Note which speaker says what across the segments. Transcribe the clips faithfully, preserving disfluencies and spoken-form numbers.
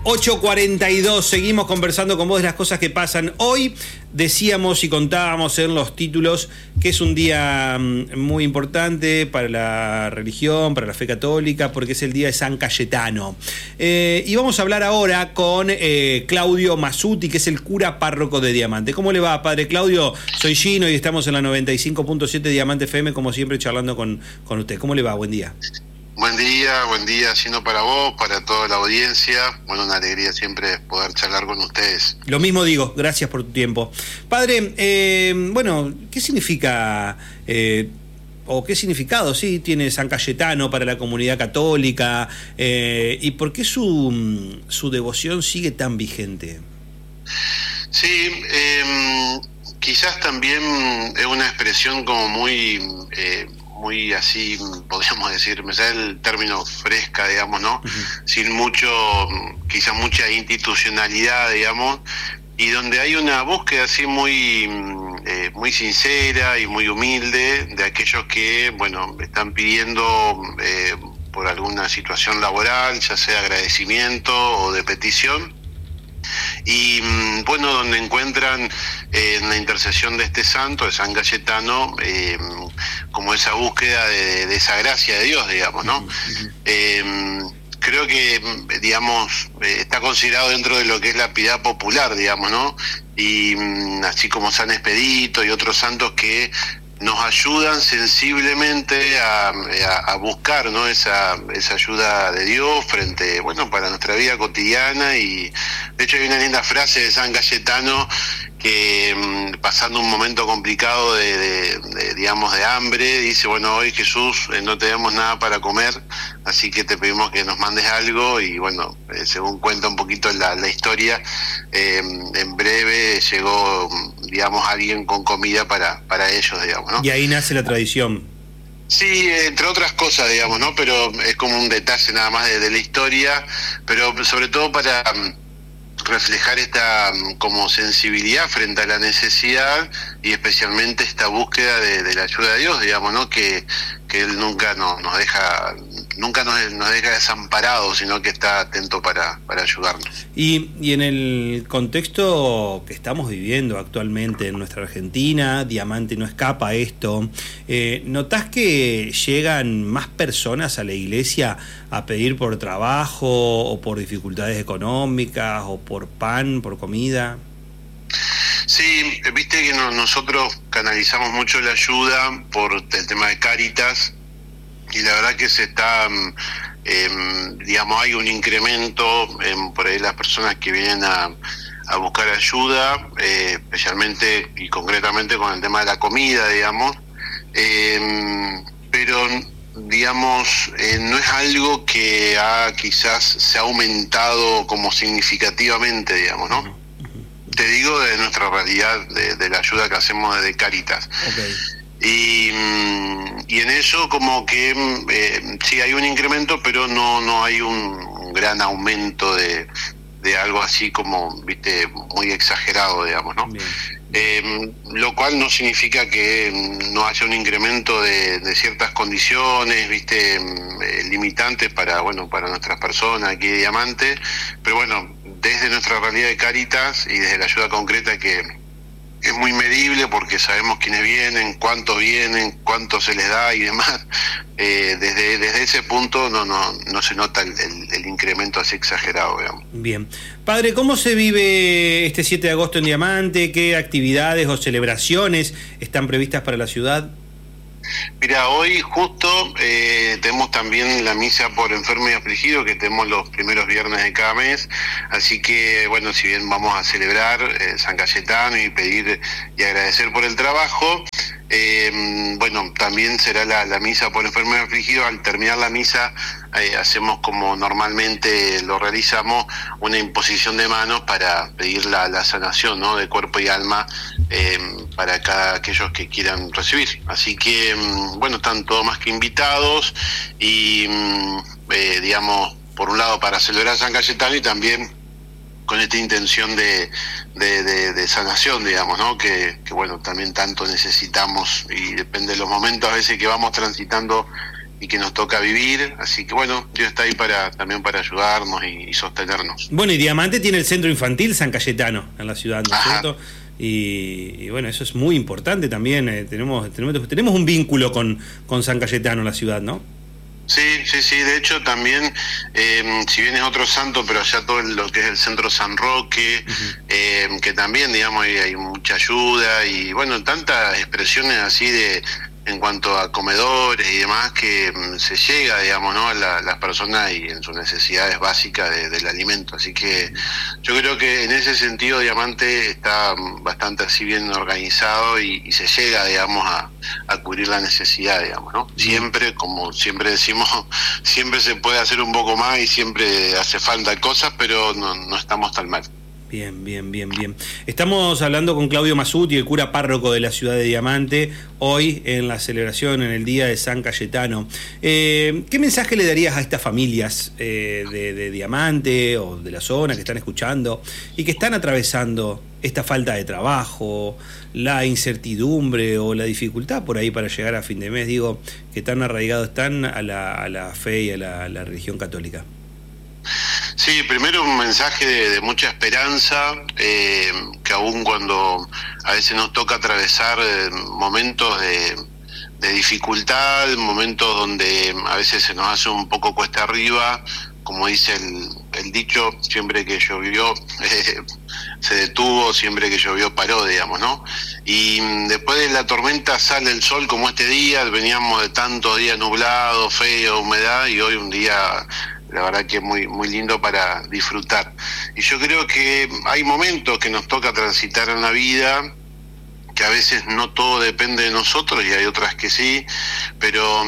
Speaker 1: ocho cuarenta y dos, seguimos conversando con vos de las cosas que pasan. Hoy decíamos y contábamos en los títulos que es un día muy importante para la religión, para la fe católica, porque es el día de San Cayetano. Eh, y vamos a hablar ahora con eh, Claudio Mazzuti, que es el cura párroco de Diamante. ¿Cómo le va, padre Claudio? Soy Gino y estamos en la noventa y cinco punto siete Diamante F M, como siempre, charlando con, con usted. ¿Cómo le va? Buen día.
Speaker 2: Buen día, buen día, Gino, para vos, para toda la audiencia. Bueno, una alegría siempre poder charlar con ustedes.
Speaker 1: Lo mismo digo, gracias por tu tiempo. Padre, eh, bueno, ¿qué significa, eh, o qué significado, sí, tiene San Cayetano para la comunidad católica? Eh, ¿Y por qué su, su devoción sigue tan vigente?
Speaker 2: Sí, eh, quizás también es una expresión como muy... Eh, muy así, podríamos decir, me sale el término fresca, digamos, ¿no? Uh-huh. Sin mucho, quizás mucha institucionalidad, digamos, y donde hay una búsqueda así muy, eh, muy sincera y muy humilde de aquellos que, bueno, están pidiendo eh, por alguna situación laboral, ya sea agradecimiento o de petición. Y bueno, donde encuentran eh, en la intercesión de este santo, de San Cayetano, eh, como esa búsqueda de, de esa gracia de Dios, digamos, ¿no? Uh-huh. Eh, creo que, digamos, eh, está considerado dentro de lo que es la piedad popular, digamos, ¿no? Y así como San Expedito y otros santos que nos ayudan sensiblemente a, a, a buscar, ¿no? esa, esa ayuda de Dios frente, bueno, para nuestra vida cotidiana. Y de hecho hay una linda frase de San Cayetano que mmm, pasando un momento complicado de, de, de, digamos, de hambre, dice, bueno, hoy Jesús, eh, no tenemos nada para comer, así que te pedimos que nos mandes algo. Y bueno, eh, según cuenta un poquito la, la historia, eh, en breve llegó, digamos, alguien con comida para, para ellos, digamos, ¿no?
Speaker 1: Y ahí nace la tradición.
Speaker 2: Sí, entre otras cosas, digamos, ¿no? Pero es como un detalle nada más de, de la historia, pero sobre todo para reflejar esta como sensibilidad frente a la necesidad y especialmente esta búsqueda de, de la ayuda de Dios, digamos, ¿no? Que, que Él nunca nos, nos deja, nunca nos, nos deja desamparados, sino que está atento para, para ayudarnos.
Speaker 1: Y, y en el contexto que estamos viviendo actualmente en nuestra Argentina, Diamante no escapa a esto, eh, ¿notás que llegan más personas a la iglesia a pedir por trabajo o por dificultades económicas o por pan, por comida?
Speaker 2: Sí, viste que no, nosotros canalizamos mucho la ayuda por el tema de Cáritas y la verdad que se está, eh, digamos, hay un incremento en por ahí las personas que vienen a, a buscar ayuda, eh, especialmente y concretamente con el tema de la comida, digamos, eh, pero digamos, eh, no es algo que ha quizás se ha aumentado como significativamente, digamos, ¿no? Te digo de nuestra realidad, de, de la ayuda que hacemos desde Cáritas. Okay. Y, y en eso como que eh, sí hay un incremento, pero no no hay un gran aumento de, de algo así como, viste, muy exagerado, digamos, ¿no? Eh, lo cual no significa que no haya un incremento de, de ciertas condiciones, viste, eh, limitantes para, bueno, para nuestras personas aquí de Diamante, pero bueno, desde nuestra realidad de Cáritas y desde la ayuda concreta que es muy medible porque sabemos quiénes vienen, cuántos vienen, cuánto se les da y demás, eh, desde, desde ese punto no, no, no se nota el, el, el incremento así exagerado, digamos.
Speaker 1: Bien. Padre, ¿cómo se vive este siete de agosto en Diamante? ¿Qué actividades o celebraciones están previstas para la ciudad?
Speaker 2: Mira, hoy justo eh, tenemos también la misa por enfermo y afligido que tenemos los primeros viernes de cada mes, así que bueno, si bien vamos a celebrar eh, San Cayetano y pedir y agradecer por el trabajo, eh, bueno, también será la, la misa por enfermo y afligido. Al terminar la misa eh, hacemos como normalmente lo realizamos, una imposición de manos para pedir la, la sanación, ¿no?, de cuerpo y alma eh, para cada aquellos que quieran recibir. Así que bueno, están todos más que invitados y eh, digamos, por un lado para celebrar San Cayetano y también con esta intención de, de, de, de sanación, digamos, ¿no? Que, que bueno, también tanto necesitamos y depende de los momentos a veces que vamos transitando y que nos toca vivir, así que bueno, Dios está ahí para también para ayudarnos y, y sostenernos.
Speaker 1: Bueno, y Diamante tiene el centro infantil San Cayetano en la ciudad, ¿no es
Speaker 2: Ajá.
Speaker 1: cierto? Y, y bueno, eso es muy importante también, eh, tenemos, tenemos tenemos un vínculo con, con San Cayetano en la ciudad, ¿no?
Speaker 2: Sí, sí, sí, de hecho también, eh, si bien es otro santo, pero allá todo lo que es el centro San Roque, uh-huh. eh, que también, digamos, hay, hay mucha ayuda y, bueno, tantas expresiones así de en cuanto a comedores y demás que um, se llega, digamos, ¿no? a la, las personas y en sus necesidades básicas de, del alimento. Así que yo creo que en ese sentido Diamante está bastante así bien organizado y, y se llega, digamos, a, a cubrir la necesidad, digamos, ¿no? Siempre, como siempre decimos, siempre se puede hacer un poco más y siempre hace falta cosas, pero no, no estamos tan mal.
Speaker 1: Bien, bien, bien, bien. Estamos hablando con Claudio Masuti, el cura párroco de la ciudad de Diamante, hoy en la celebración, en el Día de San Cayetano. Eh, ¿Qué mensaje le darías a estas familias eh, de, de Diamante o de la zona que están escuchando y que están atravesando esta falta de trabajo, la incertidumbre o la dificultad por ahí para llegar a fin de mes? Digo, que tan arraigados están a la, a la fe y a la, a la religión católica.
Speaker 2: Sí, primero un mensaje de, de mucha esperanza, eh, que aún cuando a veces nos toca atravesar eh, momentos de, de dificultad, momentos donde a veces se nos hace un poco cuesta arriba, como dice el, el dicho, siempre que llovió eh, se detuvo, siempre que llovió paró, digamos, ¿no? Y después de la tormenta sale el sol como este día, veníamos de tantos días nublados, feo, humedad, y hoy un día la verdad que es muy, muy lindo para disfrutar. Y yo creo que hay momentos que nos toca transitar en la vida, que a veces no todo depende de nosotros y hay otras que sí, pero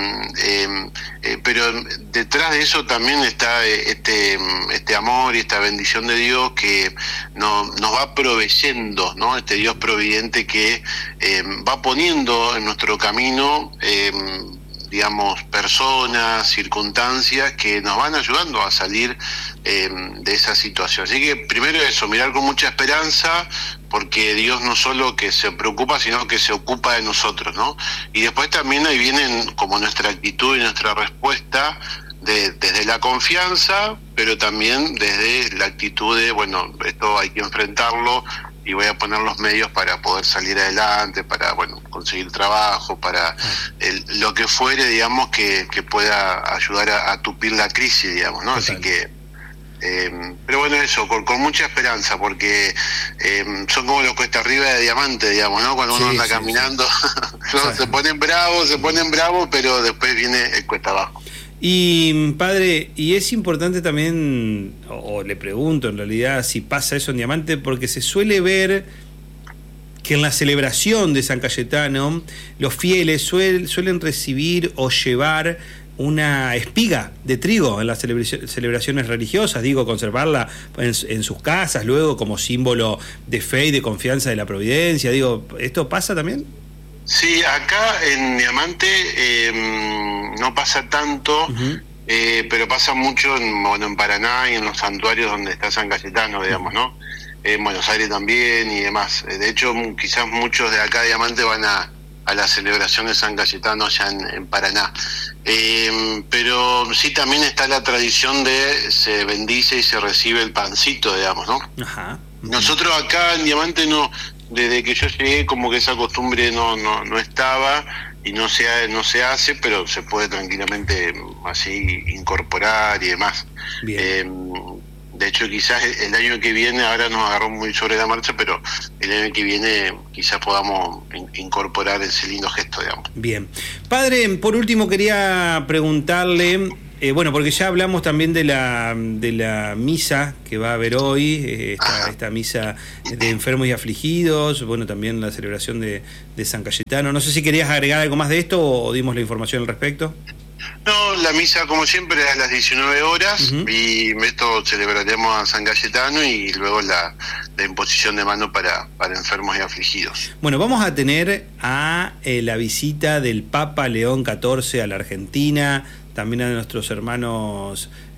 Speaker 2: eh, eh, pero detrás de eso también está este este amor y esta bendición de Dios que no, nos va proveyendo, ¿no? Este Dios providente que eh, va poniendo en nuestro camino eh, digamos, personas, circunstancias que nos van ayudando a salir eh, de esa situación. Así que primero eso, mirar con mucha esperanza, porque Dios no solo que se preocupa, sino que se ocupa de nosotros, ¿no? Y después también ahí vienen como nuestra actitud y nuestra respuesta de, desde la confianza, pero también desde la actitud de, bueno, esto hay que enfrentarlo, y voy a poner los medios para poder salir adelante, para, bueno, conseguir trabajo, para el, lo que fuere, digamos, que, que pueda ayudar a, a tupir la crisis, digamos, ¿no? Total. Así que, eh, pero bueno, eso, con, con mucha esperanza, porque eh, son como los cuesta arriba de Diamante, digamos, ¿no? Cuando uno sí, anda sí, caminando, sí. no, se ponen bravos, se ponen bravos, pero después viene el cuesta abajo.
Speaker 1: Y padre, y es importante también, o, o le pregunto en realidad si pasa eso en Diamante, porque se suele ver que en la celebración de San Cayetano los fieles suel, suelen recibir o llevar una espiga de trigo en las celebraciones religiosas, digo, conservarla en, en sus casas luego como símbolo de fe y de confianza de la providencia, digo, ¿esto pasa también?
Speaker 2: Sí, acá en Diamante eh, no pasa tanto, uh-huh. eh, pero pasa mucho en, bueno, en Paraná y en los santuarios donde está San Cayetano, digamos, ¿no? En Buenos Aires también y demás. De hecho, quizás muchos de acá de Diamante van a, a la celebración de San Cayetano allá en, en Paraná. Eh, pero sí también está la tradición de se bendice y se recibe el pancito, digamos, ¿no?
Speaker 1: Ajá. Uh-huh.
Speaker 2: Nosotros acá en Diamante no... Desde que yo llegué como que esa costumbre no no no estaba y no se no se hace, pero se puede tranquilamente así incorporar y demás. Eh, de hecho quizás el año que viene, ahora nos agarró muy sobre la marcha, pero el año que viene quizás podamos incorporar ese lindo gesto, digamos.
Speaker 1: Bien. Padre, por último quería preguntarle... Eh, bueno, porque ya hablamos también de la de la misa que va a haber hoy, eh, esta, esta misa de enfermos y afligidos, bueno, también la celebración de, de San Cayetano. No sé si querías agregar algo más de esto o dimos la información al respecto.
Speaker 2: No, la misa como siempre es a las diecinueve horas, uh-huh. y esto celebraremos a San Cayetano y luego la, la imposición de mano para, para enfermos y afligidos.
Speaker 1: Bueno, vamos a tener a eh, la visita del Papa León catorce a la Argentina, también a nuestros hermanos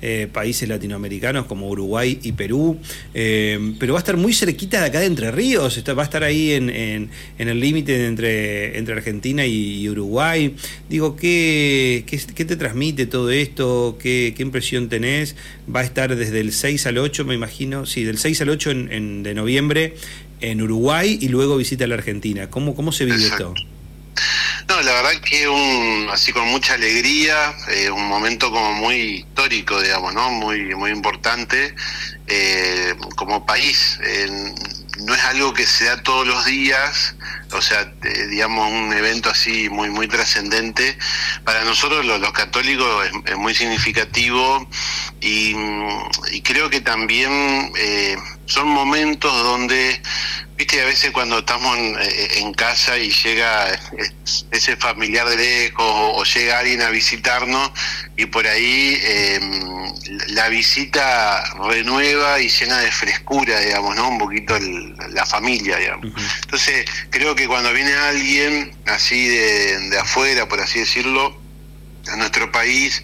Speaker 1: eh, países latinoamericanos como Uruguay y Perú, eh, pero va a estar muy cerquita de acá de Entre Ríos, está, va a estar ahí en, en, en el límite entre, entre Argentina y Uruguay. Digo, ¿qué, qué, qué te transmite todo esto? ¿Qué, qué impresión tenés? Va a estar desde el seis al ocho, me imagino, sí, del seis al ocho en, en, de noviembre en Uruguay y luego visita a la Argentina. ¿Cómo, cómo se vive Exacto. esto?
Speaker 2: No, la verdad que un así con mucha alegría, eh, un momento como muy histórico, digamos, ¿no? Muy muy importante eh, como país. Eh, no es algo que se da todos los días, o sea, eh, digamos, un evento así muy muy trascendente. Para nosotros los, los católicos es, es muy significativo y, y creo que también eh, son momentos donde, viste, a veces cuando estamos en, en casa y llega ese familiar de lejos o, o llega alguien a visitarnos y por ahí eh, la visita renueva y llena de frescura, digamos, ¿no? Un poquito el, la familia, digamos. Uh-huh. Entonces, creo que cuando viene alguien así de, de afuera, por así decirlo, a nuestro país,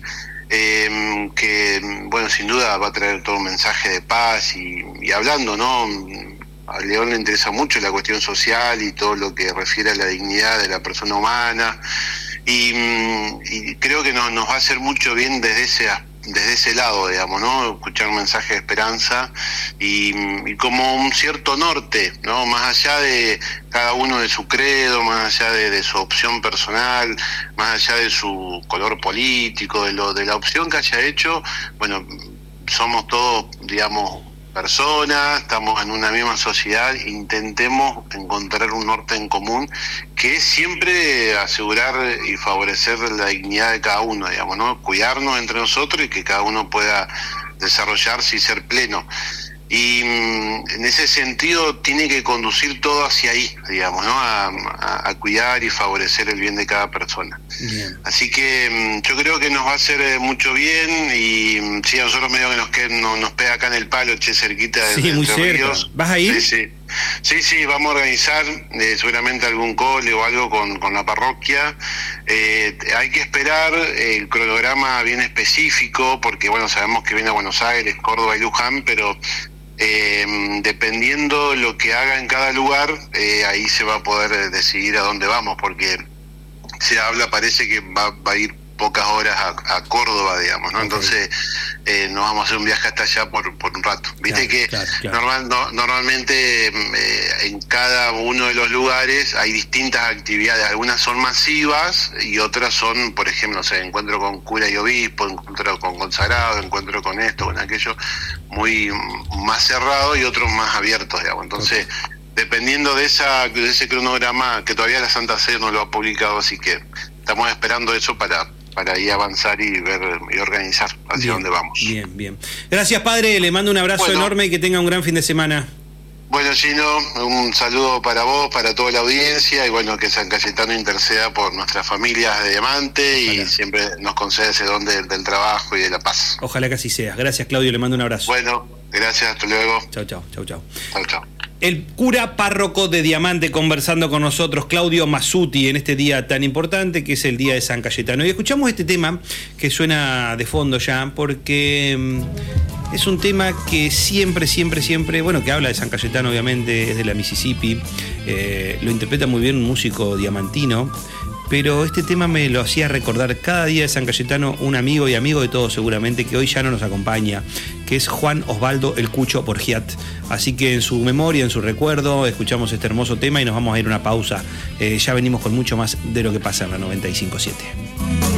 Speaker 2: eh, que, bueno, sin duda va a traer todo un mensaje de paz y, y hablando, ¿no? A León le interesa mucho la cuestión social y todo lo que refiere a la dignidad de la persona humana y, y creo que nos, nos va a hacer mucho bien desde ese desde ese lado, digamos, ¿no? Escuchar un mensaje de esperanza y, y como un cierto norte, ¿no? Más allá de cada uno de su credo, más allá de, de su opción personal, más allá de su color político, de lo de la opción que haya hecho, bueno, somos todos, digamos, personas, estamos en una misma sociedad, intentemos encontrar un norte en común que es siempre asegurar y favorecer la dignidad de cada uno, digamos, ¿no? Cuidarnos entre nosotros y que cada uno pueda desarrollarse y ser pleno. Y en ese sentido tiene que conducir todo hacia ahí, digamos, ¿no? A, a, a cuidar y favorecer el bien de cada persona. Bien. Así que yo creo que nos va a hacer mucho bien y sí, a nosotros medio que nos, que nos, nos pega acá en el palo, che, cerquita de,
Speaker 1: sí,
Speaker 2: de
Speaker 1: muy cerca. Ríos. ¿Vas a ir?
Speaker 2: Sí, sí. Sí, sí, vamos a organizar eh, seguramente algún cole o algo con, con la parroquia. Eh, hay que esperar el cronograma bien específico porque, bueno, sabemos que viene a Buenos Aires, Córdoba y Luján, pero Eh, dependiendo lo que haga en cada lugar, eh, ahí se va a poder decidir a dónde vamos, porque se habla, parece que va, va a ir pocas horas a, a Córdoba, digamos, ¿no? Okay. Entonces eh, nos vamos a hacer un viaje hasta allá por, por un rato. Viste claro, que claro, claro. Normal, no, normalmente eh, en cada uno de los lugares hay distintas actividades, algunas son masivas y otras son, por ejemplo, o sea, encuentro con cura y obispo, encuentro con consagrado, encuentro con esto, con aquello, muy más cerrado y otros más abiertos, digamos. Entonces, okay. dependiendo de esa de ese cronograma, que todavía la Santa Sede no lo ha publicado, así que estamos esperando eso para para ahí avanzar y ver y organizar hacia bien, dónde vamos.
Speaker 1: Bien, bien. Gracias, padre, le mando un abrazo bueno, enorme y que tenga un gran fin de semana.
Speaker 2: Bueno, Gino, un saludo para vos, para toda la audiencia y bueno, que San Cayetano interceda por nuestras familias de Diamante. Ojalá. Y siempre nos concede ese don de, del trabajo y de la paz.
Speaker 1: Ojalá que así sea. Gracias, Claudio, le mando un abrazo.
Speaker 2: Bueno, gracias, hasta luego.
Speaker 1: Chau, chau, chau, chau.
Speaker 2: Chau, chau.
Speaker 1: El cura párroco de Diamante conversando con nosotros, Claudio Mazzuti, en este día tan importante que es el día de San Cayetano. Y escuchamos este tema que suena de fondo ya, porque es un tema que siempre, siempre, siempre, bueno, que habla de San Cayetano, obviamente, es de la Mississippi, eh, lo interpreta muy bien un músico diamantino, pero este tema me lo hacía recordar cada día de San Cayetano un amigo y amigo de todos seguramente, que hoy ya no nos acompaña, que es Juan Osvaldo El Cucho Borgiat. Así que en su memoria, en su recuerdo, escuchamos este hermoso tema y nos vamos a ir a una pausa. Eh, ya venimos con mucho más de lo que pasa en la noventa y cinco siete.